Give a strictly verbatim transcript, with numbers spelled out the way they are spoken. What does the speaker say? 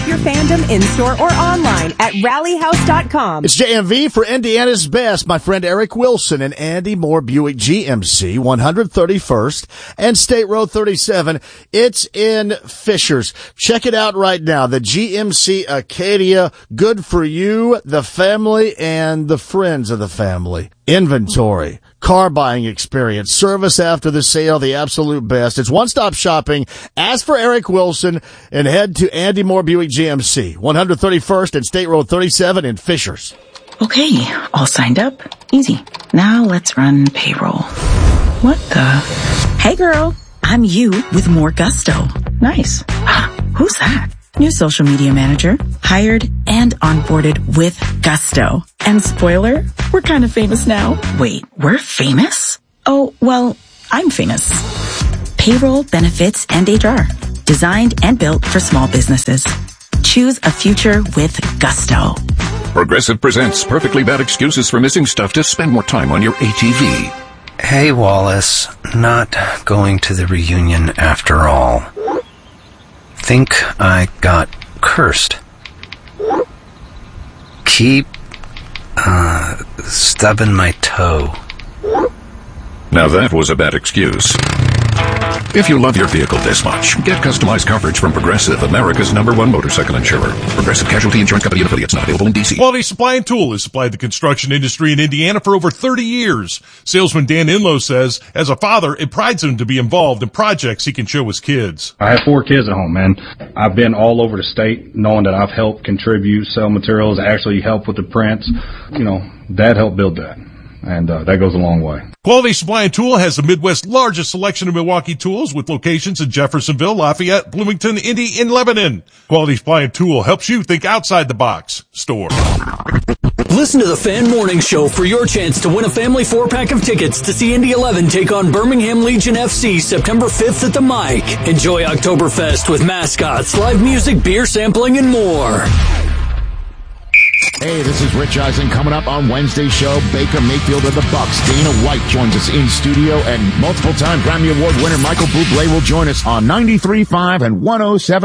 Your fandom in-store or online at rally house dot com. It's J M V for Indiana's Best. My friend Eric Wilson and Andy Moore Buick G M C, one thirty-first and State Road thirty-seven. It's in Fishers. Check it out right now. The G M C Acadia, good for you, the family, and the friends of the family. Inventory, car buying experience, service after the sale, the absolute best. It's one-stop shopping. Ask for Eric Wilson and head to Andy Moore Buick G M C, one thirty-first and State Road thirty-seven in Fishers. Okay, all signed up. Easy. Now let's run payroll. What the? Hey girl, I'm you with more gusto. Nice. Who's that? New social media manager, hired and onboarded with gusto. And spoiler, we're kind of famous now. Wait, we're famous? Oh, well, I'm famous. Payroll, benefits, and H R. Designed and built for small businesses. Choose a future with gusto. Progressive presents Perfectly Bad Excuses for Missing Stuff to Spend More Time on Your A T V. Hey, Wallace. Not going to the reunion after all. Think I got cursed. Keep, uh, stubbing my toe. Now that was a bad excuse. If you love your vehicle this much, get customized coverage from Progressive, America's number one motorcycle insurer. Progressive Casualty Insurance Company and affiliates, not available in D C. Quality Supply and Tool has supplied the construction industry in Indiana for over thirty years. Salesman Dan Inlow says, as a father, it prides him to be involved in projects he can show his kids. I have four kids at home, man. I've been all over the state knowing that I've helped contribute, sell materials, actually help with the prints. You know, Dad helped build that. And uh, that goes a long way. Quality Supply and Tool has the Midwest's largest selection of Milwaukee tools with locations in Jeffersonville, Lafayette, Bloomington, Indy, and Lebanon. Quality Supply and Tool helps you think outside the box. Store. Listen to the Fan Morning Show for your chance to win a family four-pack of tickets to see Indy eleven take on Birmingham Legion F C September fifth at the Mike. Enjoy Oktoberfest with mascots, live music, beer sampling, and more. Hey, this is Rich Eisen. Coming up on Wednesday's show, Baker Mayfield of the Bucks. Dana White joins us in studio, and multiple-time Grammy Award winner Michael Bublé will join us on ninety-three point five and one oh seven.